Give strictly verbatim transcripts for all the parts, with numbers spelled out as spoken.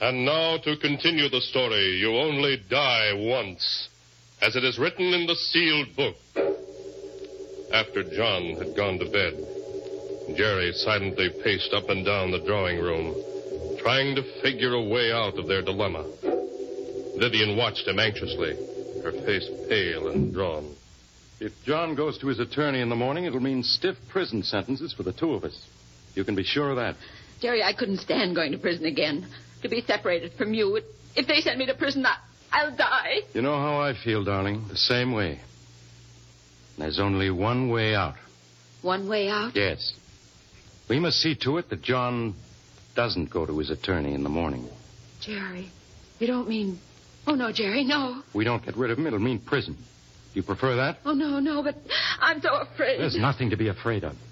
And now to continue the story, You Only Die Once, as it is written in the sealed book. After John had gone to bed, Jerry silently paced up and down the drawing room, trying to figure a way out of their dilemma. Vivian watched him anxiously, her face pale and drawn. If John goes to his attorney in the morning, it'll mean stiff prison sentences for the two of us. You can be sure of that. Jerry, I couldn't stand going to prison again. To be separated from you. If they send me to prison, I, I'll die. You know how I feel, darling. The same way. There's only one way out. One way out? Yes. We must see to it that John doesn't go to his attorney in the morning. Jerry, you don't mean... Oh, no, Jerry, no. We don't get rid of him, it'll mean prison. Do you prefer that? Oh, no, no, but I'm so afraid. There's nothing to be afraid of.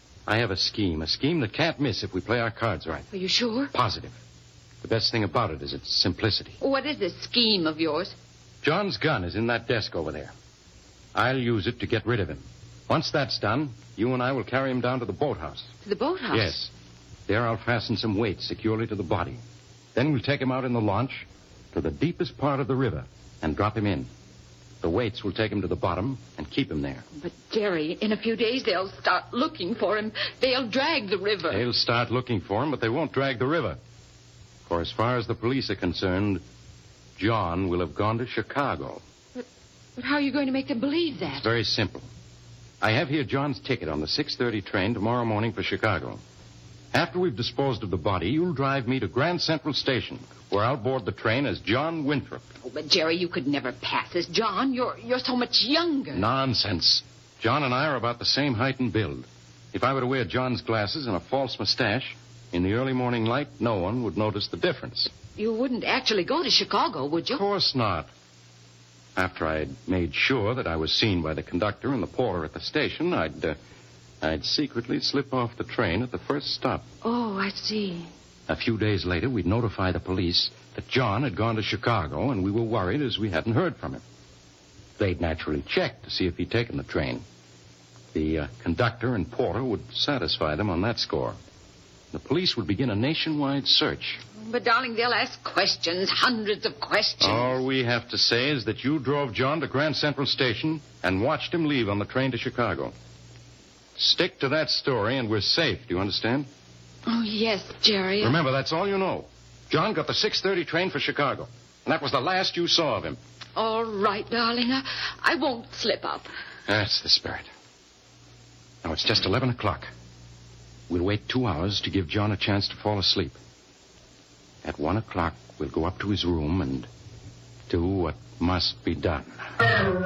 I have a scheme, a scheme that can't miss if we play our cards right. Are you sure? Positive. The best thing about it is its simplicity. What is this scheme of yours? John's gun is in that desk over there. I'll use it to get rid of him. Once that's done, you and I will carry him down to the boathouse. To the boathouse? Yes. There I'll fasten some weights securely to the body. Then we'll take him out in the launch to the deepest part of the river and drop him in. The weights will take him to the bottom and keep him there. But, Jerry, in a few days they'll start looking for him. They'll drag the river. They'll start looking for him, but they won't drag the river. For as far as the police are concerned, John will have gone to Chicago. But, but how are you going to make them believe that? It's very simple. I have here John's ticket on the six thirty train tomorrow morning for Chicago. After we've disposed of the body, you'll drive me to Grand Central Station, where I'll board the train as John Winthrop. Oh, but, Jerry, you could never pass as John. You're, you're so much younger. Nonsense. John and I are about the same height and build. If I were to wear John's glasses and a false mustache, in the early morning light, no one would notice the difference. You wouldn't actually go to Chicago, would you? Of course not. After I'd made sure that I was seen by the conductor and the porter at the station, I'd, uh, I'd secretly slip off the train at the first stop. Oh, I see. A few days later, we'd notify the police that John had gone to Chicago, and we were worried as we hadn't heard from him. They'd naturally check to see if he'd taken the train. The uh, conductor and porter would satisfy them on that score. The police would begin a nationwide search. But, darling, they'll ask questions, hundreds of questions. All we have to say is that you drove John to Grand Central Station and watched him leave on the train to Chicago. Stick to that story, and we're safe. Do you understand? Oh, yes, Jerry. Remember, that's all you know. John got the six thirty train for Chicago, and that was the last you saw of him. All right, darling. I, I won't slip up. That's the spirit. Now, it's just eleven o'clock. We'll wait two hours to give John a chance to fall asleep. At one o'clock, we'll go up to his room and do what must be done.